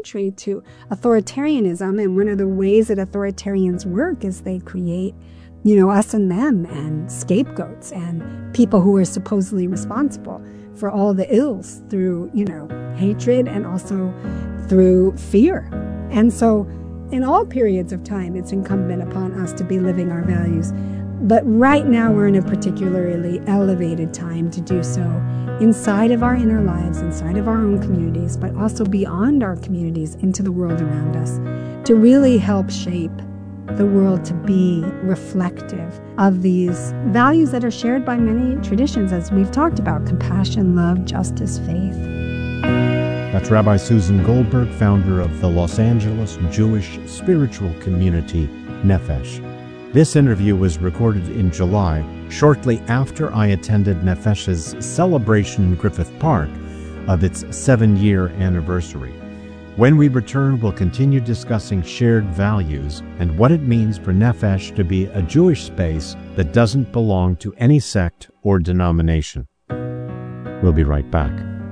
contrary to authoritarianism. And one of the ways that authoritarians work is they create, us and them and scapegoats and people who are supposedly responsible for all the ills through, hatred and also through fear. And so in all periods of time, it's incumbent upon us to be living our values. But right now, we're in a particularly elevated time to do so inside of our inner lives, inside of our own communities, but also beyond our communities into the world around us, to really help shape the world to be reflective of these values that are shared by many traditions, as we've talked about: compassion, love, justice, faith. That's Rabbi Susan Goldberg, founder of the Los Angeles Jewish spiritual community, Nefesh. This interview was recorded in July, shortly after I attended Nefesh's celebration in Griffith Park of its 7-year anniversary. When we return, we'll continue discussing shared values and what it means for Nefesh to be a Jewish space that doesn't belong to any sect or denomination. We'll be right back.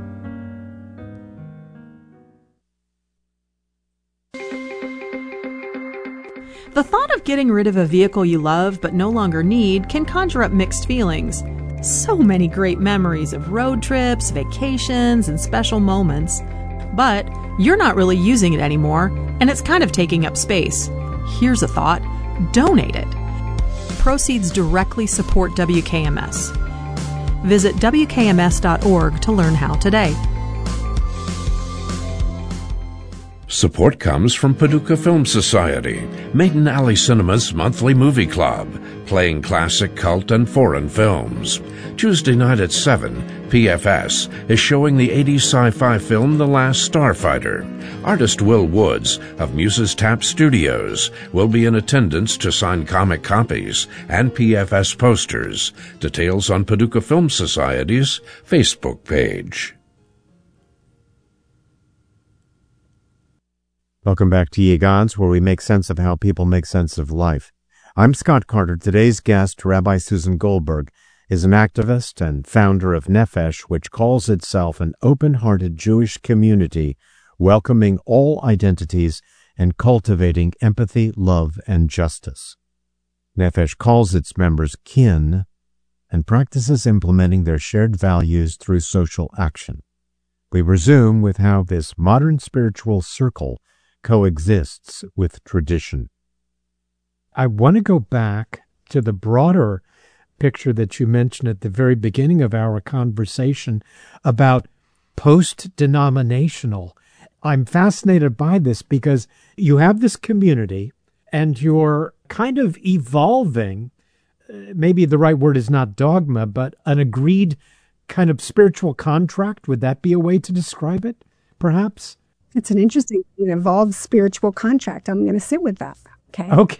The thought of getting rid of a vehicle you love but no longer need can conjure up mixed feelings. So many great memories of road trips, vacations, and special moments. But you're not really using it anymore, and it's kind of taking up space. Here's a thought: donate it. Proceeds directly support WKMS. Visit WKMS.org to learn how today. Support comes from Paducah Film Society, Maiden Alley Cinema's monthly movie club, playing classic cult and foreign films. Tuesday night at 7, PFS is showing the 80s sci-fi film The Last Starfighter. Artist Will Woods of Muses Tap Studios will be in attendance to sign comic copies and PFS posters. Details on Paducah Film Society's Facebook page. Welcome back to Ye Gods, where we make sense of how people make sense of life. I'm Scott Carter. Today's guest, Rabbi Susan Goldberg, is an activist and founder of Nefesh, which calls itself an open-hearted Jewish community, welcoming all identities and cultivating empathy, love, and justice. Nefesh calls its members kin and practices implementing their shared values through social action. We resume with how this modern spiritual circle coexists with tradition. I want to go back to the broader picture that you mentioned at the very beginning of our conversation about post-denominational. I'm fascinated by this because you have this community and you're kind of evolving, maybe the right word is not dogma, but an agreed kind of spiritual contract. Would that be a way to describe it, perhaps? It's an interesting, it involves spiritual contract. I'm going to sit with that. Okay.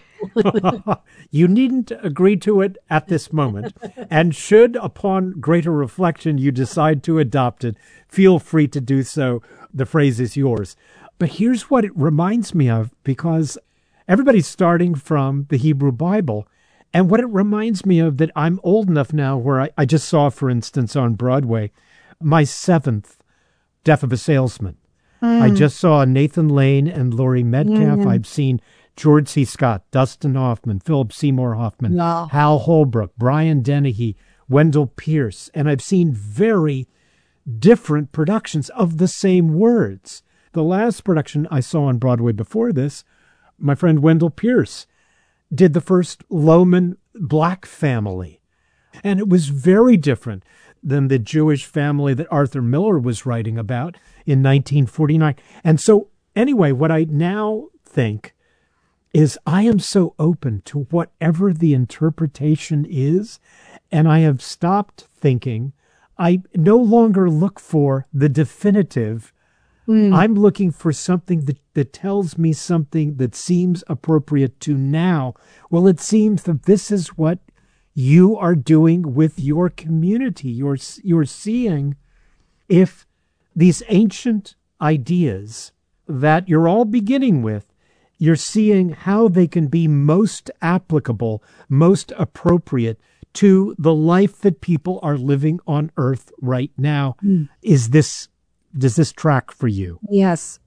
You needn't agree to it at this moment. And should, upon greater reflection, you decide to adopt it, feel free to do so. The phrase is yours. But here's what it reminds me of, because everybody's starting from the Hebrew Bible. And what it reminds me of, that I'm old enough now where I just saw, for instance, on Broadway, my 7th Death of a Salesman. I just saw Nathan Lane and Laurie Metcalf. I've seen George C. Scott, Dustin Hoffman, Philip Seymour Hoffman, Hal Holbrook, Brian Dennehy, Wendell Pierce. And I've seen very different productions of the same words. The last production I saw on Broadway before this, my friend Wendell Pierce did the first Lohman Black Family. And it was very different than the Jewish family that Arthur Miller was writing about in 1949. And so, anyway, what I now think is I am so open to whatever the interpretation is, and I have stopped thinking. I no longer look for the definitive. I'm looking for something that tells me something that seems appropriate to now. Well, it seems that this is what you are doing with your community. You're seeing if these ancient ideas that you're all beginning with, you're seeing how they can be most applicable, most appropriate to the life that people are living on earth right now. Does this track for you? Yes.